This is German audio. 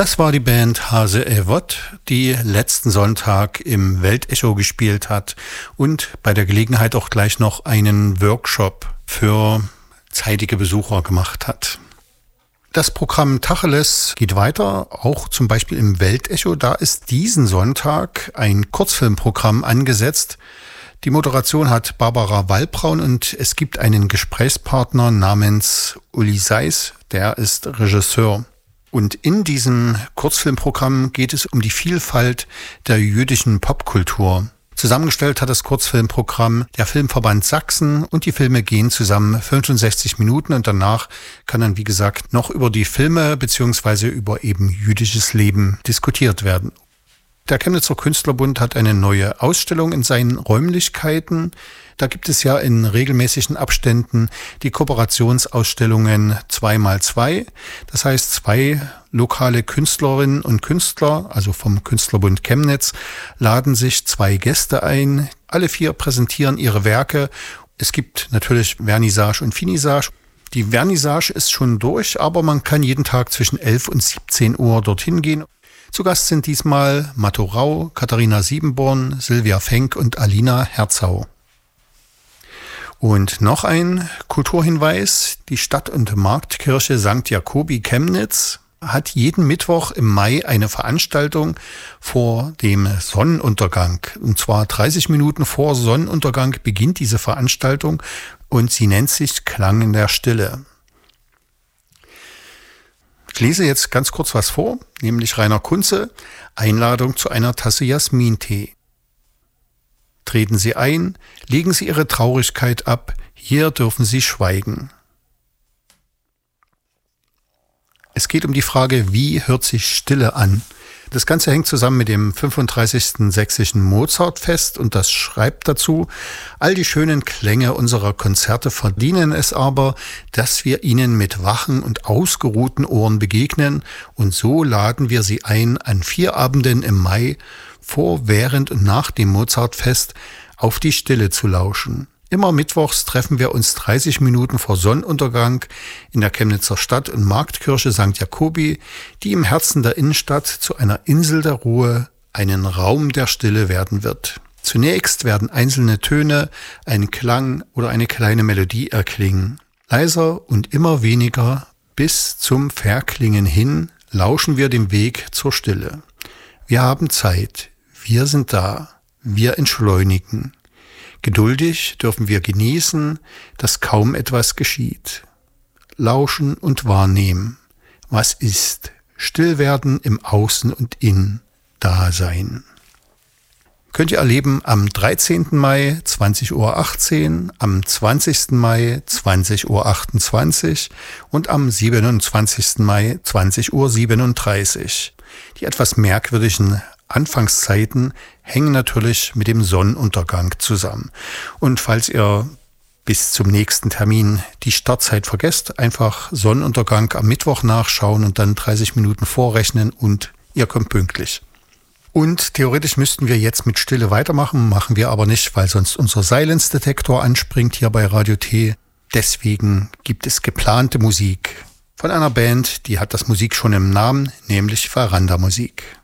Das war die Band Hase Evott, die letzten Sonntag im Weltecho gespielt hat und bei der Gelegenheit auch gleich noch einen Workshop für zeitige Besucher gemacht hat. Das Programm Tacheles geht weiter, auch zum Beispiel im Weltecho. Da ist diesen Sonntag ein Kurzfilmprogramm angesetzt. Die Moderation hat Barbara Wallbraun und es gibt einen Gesprächspartner namens Uli Seiss, der ist Regisseur. Und in diesem Kurzfilmprogramm geht es um die Vielfalt der jüdischen Popkultur. Zusammengestellt hat das Kurzfilmprogramm der Filmverband Sachsen und die Filme gehen zusammen 65 Minuten und danach kann dann, wie gesagt, noch über die Filme bzw. über eben jüdisches Leben diskutiert werden. Der Chemnitzer Künstlerbund hat eine neue Ausstellung in seinen Räumlichkeiten. Da gibt es ja in regelmäßigen Abständen die Kooperationsausstellungen 2x2. Das heißt, 2 lokale Künstlerinnen und Künstler, also vom Künstlerbund Chemnitz, laden sich 2 Gäste ein. Alle 4 präsentieren ihre Werke. Es gibt natürlich Vernissage und Finissage. Die Vernissage ist schon durch, aber man kann jeden Tag zwischen 11 und 17 Uhr dorthin gehen. Zu Gast sind diesmal Matto Rau, Katharina Siebenborn, Silvia Fenk und Alina Herzau. Und noch ein Kulturhinweis: Die Stadt- und Marktkirche St. Jakobi Chemnitz hat jeden Mittwoch im Mai eine Veranstaltung vor dem Sonnenuntergang. Und zwar 30 Minuten vor Sonnenuntergang beginnt diese Veranstaltung und sie nennt sich Klang in der Stille. Ich lese jetzt ganz kurz was vor, nämlich Rainer Kunze, Einladung zu einer Tasse Jasmintee. Treten Sie ein, legen Sie Ihre Traurigkeit ab, hier dürfen Sie schweigen. Es geht um die Frage, wie hört sich Stille an? Das Ganze hängt zusammen mit dem 35. Sächsischen Mozartfest und das schreibt dazu: All die schönen Klänge unserer Konzerte verdienen es aber, dass wir ihnen mit wachen und ausgeruhten Ohren begegnen, und so laden wir sie ein, an 4 Abenden im Mai vor, während und nach dem Mozartfest auf die Stille zu lauschen. Immer mittwochs treffen wir uns 30 Minuten vor Sonnenuntergang in der Chemnitzer Stadt- und Marktkirche St. Jakobi, die im Herzen der Innenstadt zu einer Insel der Ruhe, einen Raum der Stille werden wird. Zunächst werden einzelne Töne, ein Klang oder eine kleine Melodie erklingen. Leiser und immer weniger bis zum Verklingen hin lauschen wir dem Weg zur Stille. Wir haben Zeit, wir sind da, wir entschleunigen. Geduldig dürfen wir genießen, dass kaum etwas geschieht. Lauschen und wahrnehmen. Was ist? Still werden im Außen und In. Dasein. Könnt ihr erleben am 13. Mai 20.18 Uhr, am 20. Mai 20.28 Uhr und am 27. Mai 20.37 Uhr. Die etwas merkwürdigen Anfangszeiten hängen natürlich mit dem Sonnenuntergang zusammen. Und falls ihr bis zum nächsten Termin die Startzeit vergesst, einfach Sonnenuntergang am Mittwoch nachschauen und dann 30 Minuten vorrechnen und ihr kommt pünktlich. Und theoretisch müssten wir jetzt mit Stille weitermachen, machen wir aber nicht, weil sonst unser Silence-Detektor anspringt hier bei Radio T. Deswegen gibt es geplante Musik von einer Band, die hat das Musik schon im Namen, nämlich Veranda Musik.